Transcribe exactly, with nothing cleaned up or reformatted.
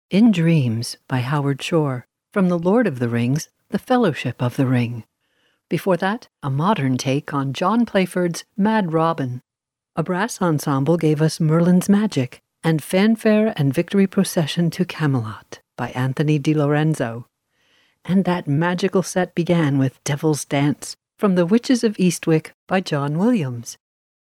In Dreams by Howard Shore, from The Lord of the Rings, The Fellowship of the Ring. Before that, a modern take on John Playford's Mad Robin. A brass ensemble gave us Merlin's Magic and Fanfare and Victory Procession to Camelot by Anthony Di Lorenzo. And that magical set began with Devil's Dance from The Witches of Eastwick by John Williams.